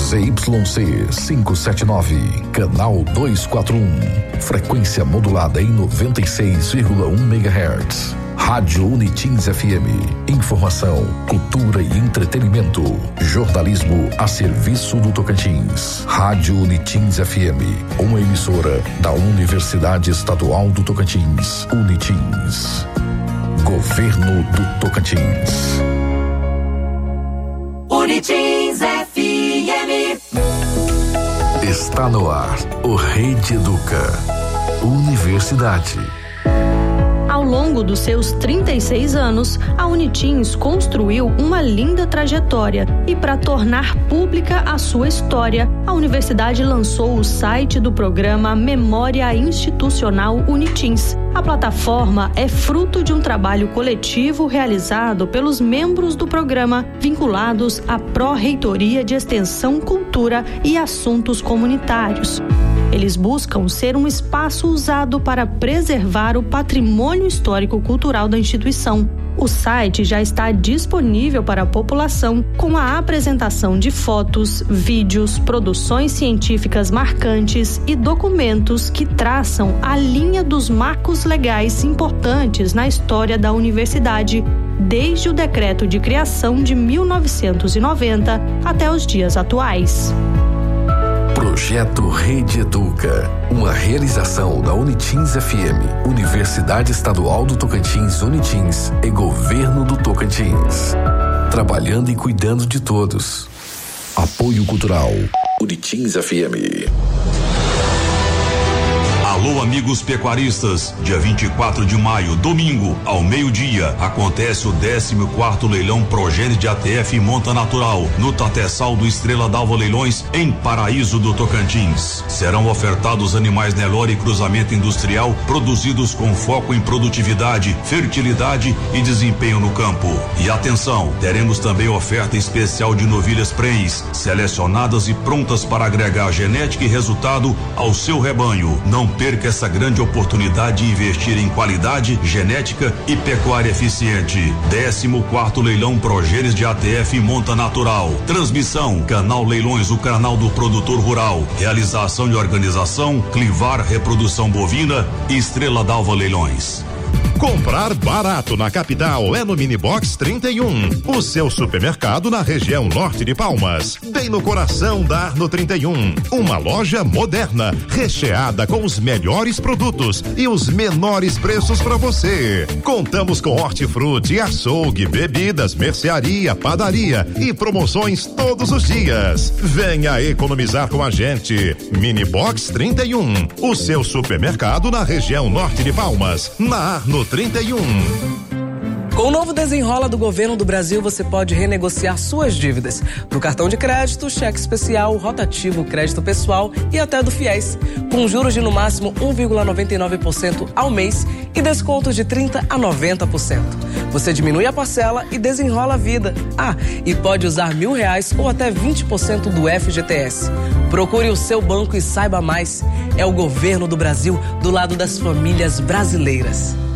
ZYC 579, canal 241, frequência modulada em 96,1 MHz. Rádio Unitins FM, informação, cultura e entretenimento, jornalismo a serviço do Tocantins. Rádio Unitins FM, uma emissora da Universidade Estadual do Tocantins, Unitins. Governo do Tocantins. Unitins FM. Está no ar o Rede Educa. Universidade. Ao longo dos seus 36 anos, a Unitins construiu uma linda trajetória e, para tornar pública a sua história, a universidade lançou o site do programa Memória Institucional Unitins. A plataforma é fruto de um trabalho coletivo realizado pelos membros do programa vinculados à Pró-Reitoria de Extensão, Cultura e Assuntos Comunitários. Eles buscam ser um espaço usado para preservar o patrimônio histórico-cultural da instituição. O site já está disponível para a população com a apresentação de fotos, vídeos, produções científicas marcantes e documentos que traçam a linha dos marcos legais importantes na história da universidade, desde o decreto de criação de 1990 até os dias atuais. Projeto Rede Educa, uma realização da Unitins FM, Universidade Estadual do Tocantins, Unitins e Governo do Tocantins. Trabalhando e cuidando de todos. Apoio Cultural, Unitins FM. Alô, amigos pecuaristas, dia 24 de maio, domingo, ao meio-dia, acontece o 14º leilão Progênie de ATF Monta Natural, no Tateçal do Estrela d'Alva Leilões, em Paraíso do Tocantins. Serão ofertados animais Nelore e cruzamento industrial, produzidos com foco em produtividade, fertilidade e desempenho no campo. E atenção, teremos também oferta especial de novilhas prenhes, selecionadas e prontas para agregar genética e resultado ao seu rebanho. Não perca essa grande oportunidade de investir em qualidade, genética e pecuária eficiente. 14º leilão Progênies de ATF Monta Natural. Transmissão: Canal Leilões, o canal do produtor rural. Realização e organização: Clivar Reprodução Bovina e Estrela d'Alva Leilões. Comprar barato na capital é no Minibox 31, o seu supermercado na região norte de Palmas, bem no coração da Arno 31. Uma loja moderna, recheada com os melhores produtos e os menores preços para você. Contamos com hortifruti, açougue, bebidas, mercearia, padaria e promoções todos os dias. Venha economizar com a gente. Minibox 31, o seu supermercado na região norte de Palmas, na Arno 31. Com o novo Desenrola do Governo do Brasil, você pode renegociar suas dívidas do cartão de crédito, cheque especial, rotativo, crédito pessoal e até do FIES, com juros de no máximo 1,99% ao mês e descontos de 30% a 90%. Você diminui a parcela e desenrola a vida. E pode usar R$1.000 ou até 20% do FGTS. Procure o seu banco e saiba mais. É o Governo do Brasil do lado das famílias brasileiras.